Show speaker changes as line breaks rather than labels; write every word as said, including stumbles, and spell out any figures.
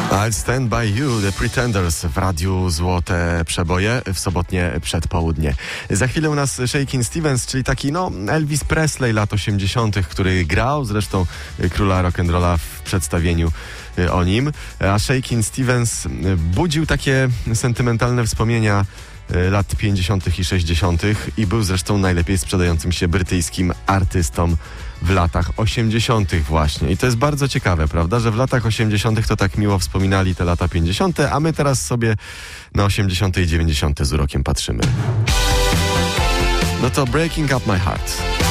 I'll Stand By You, The Pretenders w Radiu Złote Przeboje w sobotnie przedpołudnie. Za chwilę u nas Shakin' Stevens, czyli taki no Elvis Presley lat osiemdziesiątych, który grał zresztą króla rock'n'rolla w przedstawieniu o nim. A Shakin' Stevens budził takie sentymentalne wspomnienia lat pięćdziesiątych i sześćdziesiątych i był zresztą najlepiej sprzedającym się brytyjskim artystą w latach osiemdziesiątych właśnie. I to jest bardzo ciekawe, prawda, że w latach osiemdziesiątych to tak miło wspominali te lata pięćdziesiąte, a my teraz sobie na osiemdziesiąte i dziewięćdziesiąte z urokiem patrzymy. No to Breaking Up My Heart.